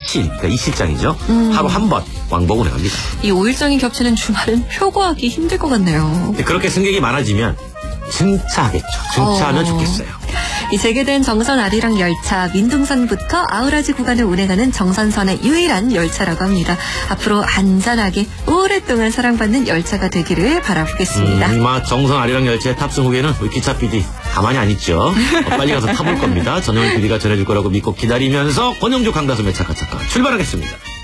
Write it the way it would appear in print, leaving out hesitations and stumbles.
17, 그러니까 이 실장이죠. 하루 한 번 왕복을 해갑니다. 이 5일장이 겹치는 주말은 표고하기 힘들 것 같네요. 그렇게 승객이 많아지면 증차하겠죠. 증차하면 좋겠어요. 이 재개된 정선 아리랑 열차 민둥선부터 아우라지 구간을 운행하는 정선선의 유일한 열차라고 합니다. 앞으로 안전하게 오랫동안 사랑받는 열차가 되기를 바라보겠습니다. 정선 아리랑 열차에 탑승 후에는 우리 기차 PD 가만히 안 있죠. 빨리 가서 타볼 겁니다. 전영일 PD가 전해줄 거라고 믿고 기다리면서 권영주 강다솜의 차카차카 출발하겠습니다.